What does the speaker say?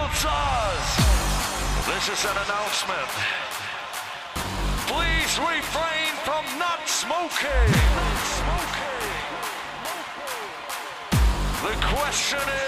announcers, this is an announcement. Please refrain from not smoking. The question is,